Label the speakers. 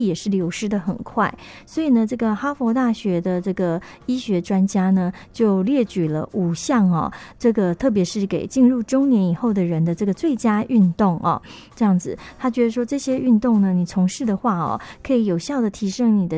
Speaker 1: 也是流失的很快，所以呢，这个哈佛大学的这个医学专家呢，就列举了5项这个特别是给进入中年以后的人的这个最佳运动这样子，他觉得说这些运动呢，你从事的话可以有效的提升你的